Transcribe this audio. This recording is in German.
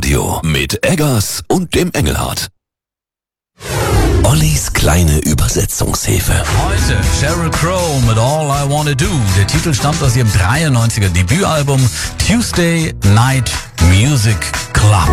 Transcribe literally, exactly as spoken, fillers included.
Radio mit Eggers und dem Engelhardt. Ollis kleine Übersetzungshilfe. Heute Sheryl Crow mit All I Wanna Do. Der Titel stammt aus ihrem dreiundneunziger Debütalbum Tuesday Night Music Club.